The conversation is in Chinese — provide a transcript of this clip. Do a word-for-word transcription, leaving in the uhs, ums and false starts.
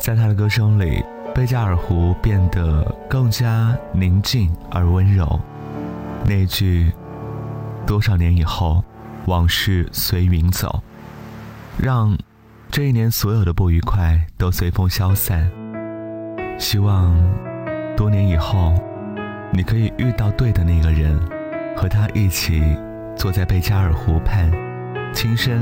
在他的歌声里，贝加尔湖变得更加宁静而温柔。那句多少年以后，往事随云走，让这一年所有的不愉快都随风消散。希望多年以后，你可以遇到对的那个人，和他一起坐在贝加尔湖畔，轻声